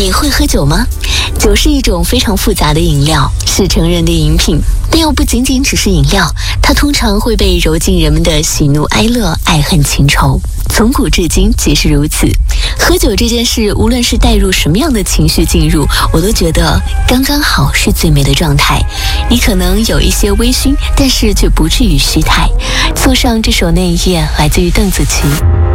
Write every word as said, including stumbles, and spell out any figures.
你会喝酒吗？酒是一种非常复杂的饮料，是成人的饮品，但又不仅仅只是饮料，它通常会被揉进人们的喜怒哀乐、爱恨情仇，从古至今皆是如此。喝酒这件事，无论是带入什么样的情绪进入，我都觉得刚刚好是最美的状态。你可能有一些微醺，但是却不至于虚态。送上这首《那一夜》，来自于邓紫棋。